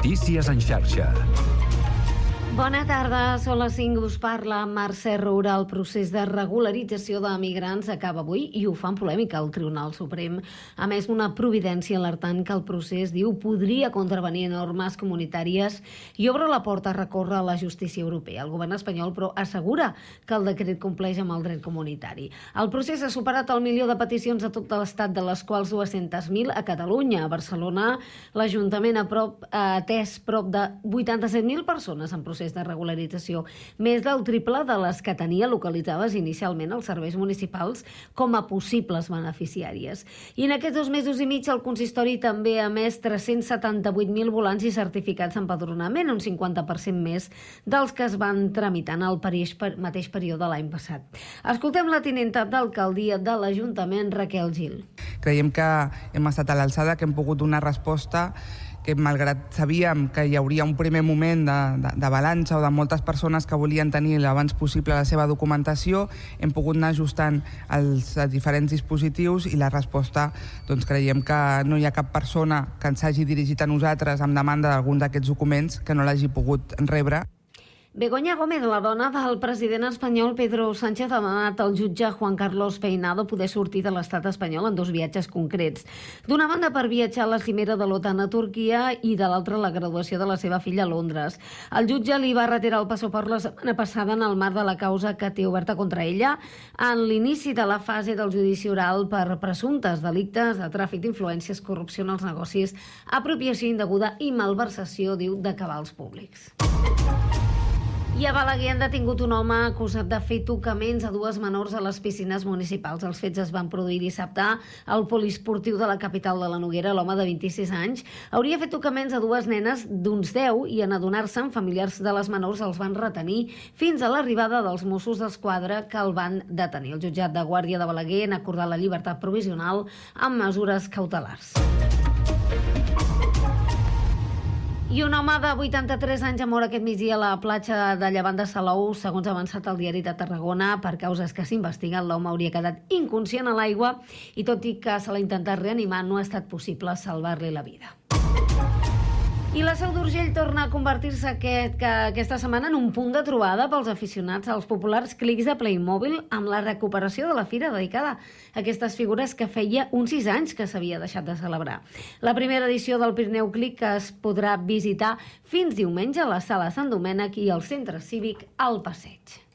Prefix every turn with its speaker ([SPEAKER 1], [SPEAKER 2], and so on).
[SPEAKER 1] Notícies en xarxa.
[SPEAKER 2] Bona tarda, són les 5, us parla Mercè Roura. El procés de regularització de migrants acaba avui i ho fa en polèmica al Tribunal Suprem. A més, una providència alertant que el procés, diu, podria contravenir normes comunitàries i obre la porta a recórrer a la justícia europea. El govern espanyol, però, assegura que el decret compleix amb el dret comunitari. El procés ha superat el 1.000.000 de peticions a tot l'estat, de les quals 200.000 a Catalunya. A Barcelona, l'Ajuntament ha atès prop de 87.000 persones en procés de regularització, més del triple de les que tenia localitzades inicialment els serveis municipals com a possibles beneficiàries. I en aquests 2 mesos i mig el consistori també ha emès 378.000 volants i certificats d'empadronament, un 50% més dels que es van tramitar en el mateix període l'any passat. Escoltem la tinenta d'alcaldia de l'Ajuntament, Raquel Gil.
[SPEAKER 3] Creiem que hem estat a l'alçada, que hem pogut donar resposta, que malgrat sabíem que hi hauria un primer moment de balança o de moltes persones que volien tenir l'abans possible la seva documentació, hem pogut anar ajustant els diferents dispositius i la resposta, doncs creiem que no hi ha cap persona que ens hagi dirigit a nosaltres amb demanda d'algun d'aquests documents que no l'hagi pogut rebre.
[SPEAKER 2] Begoña Gómez, la dona del president espanyol Pedro Sánchez, ha demanat al jutge Juan Carlos Peinado poder sortir de l'estat espanyol en 2 viatges concrets. D'una banda, per viatjar a la cimera de l'OTAN a Turquia i de l'altra, la graduació de la seva filla a Londres. El jutge li va retirar el passaport la setmana passada en el marc de la causa que té oberta contra ella en l'inici de la fase del judici oral per presumptes delictes de tràfic d'influències, corrupció en els negocis, apropiació indeguda i malversació, diu, de cabals públics. I a Balaguer han detingut un home acusat de fer tocaments a 2 menors a les piscines municipals. Els fets es van produir dissabte al poliesportiu de la capital de la Noguera. L'home de 26 anys hauria fet tocaments a 2 nenes d'uns 10 i en adonar-se'n, familiars de les menors els van retenir fins a l'arribada dels Mossos d'Esquadra que el van detenir. El jutjat de Guàrdia de Balaguer ha acordat la llibertat provisional amb mesures cautelars. I un home de 83 anys ha mort aquest migdia a la platja de llevant de Salou. Segons ha avançat el diari de Tarragona, per causes que s'investiguen, l'home hauria quedat inconscient a l'aigua i tot i que se l'ha intentat reanimar, no ha estat possible salvar-li la vida. I la Seu d'Urgell torna a convertir-se aquesta setmana en un punt de trobada pels aficionats als populars clics de Playmobil amb la recuperació de la fira dedicada a aquestes figures que feia uns 6 anys que s'havia deixat de celebrar. La primera edició del Pirineu Clic es podrà visitar fins diumenge a la Sala Sant Domènec i al Centre Cívic al Passeig.